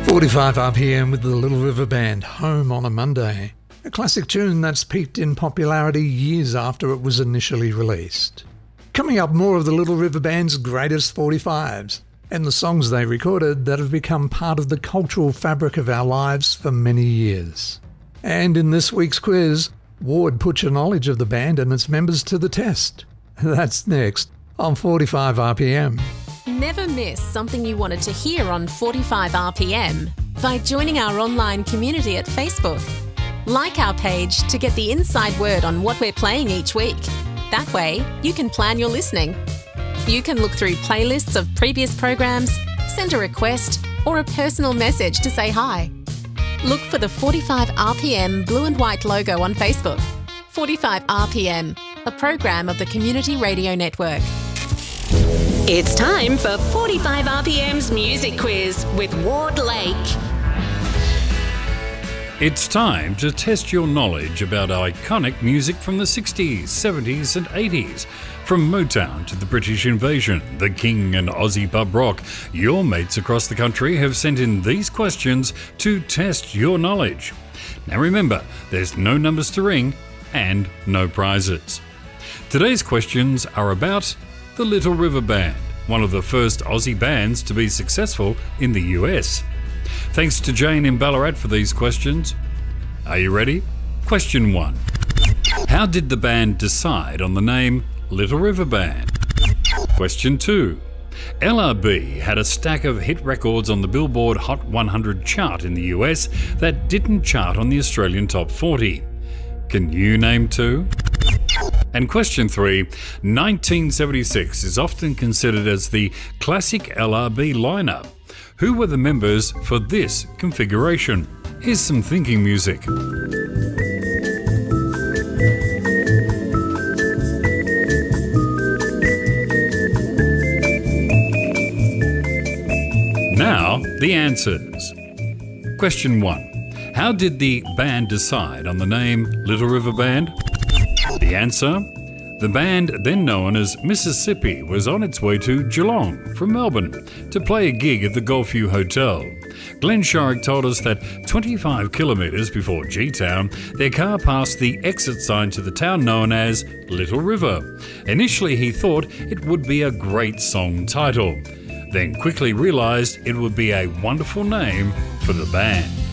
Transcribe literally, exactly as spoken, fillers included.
forty-five R P M with the Little River Band, Home on a Monday. A classic tune that's peaked in popularity years after it was initially released. Coming up, more of the Little River Band's greatest forty-fives and the songs they recorded that have become part of the cultural fabric of our lives for many years. And in this week's quiz, Ward puts your knowledge of the band and its members to the test. That's next on forty-five R P M. Never miss something you wanted to hear on forty-five R P M by joining our online community at Facebook. Like our page to get the inside word on what we're playing each week. That way, you can plan your listening. You can look through playlists of previous programs, send a request, or a personal message to say hi. Look for the forty-five R P M blue and white logo on Facebook. forty-five R P M, a program of the Community Radio Network. It's time for forty-five R P M's Music Quiz with Ward Lake. It's time to test your knowledge about iconic music from the sixties, seventies and eighties. From Motown to the British Invasion, the King and Aussie pub rock, your mates across the country have sent in these questions to test your knowledge. Now remember, there's no numbers to ring and no prizes. Today's questions are about the Little River Band, one of the first Aussie bands to be successful in the U S. Thanks to Jane in Ballarat for these questions. Are you ready? Question one. How did the band decide on the name Little River Band? Question two. L R B had a stack of hit records on the Billboard Hot one hundred chart in the U S that didn't chart on the Australian Top forty. Can you name two? And question three, nineteen seventy-six is often considered as the classic L R B lineup. Who were the members for this configuration? Here's some thinking music. Now, the answers. Question one. How did the band decide on the name Little River Band? The answer? The band, then known as Mississippi, was on its way to Geelong from Melbourne to play a gig at the Gulfview Hotel. Glenn Shorrock told us that twenty-five kilometres before G-Town, their car passed the exit sign to the town known as Little River. Initially, he thought it would be a great song title, then quickly realised it would be a wonderful name for the band.